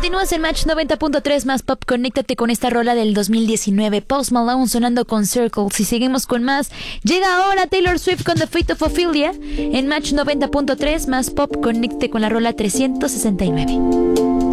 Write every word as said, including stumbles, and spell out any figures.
Continúas en Match noventa punto tres más pop. Conéctate con esta rola del dos mil diecinueve. Post Malone sonando con Circles. Y seguimos con más. Llega ahora Taylor Swift con The Fate of Ophelia. En Match noventa punto tres más pop. Conecte con la rola trescientos sesenta y nueve.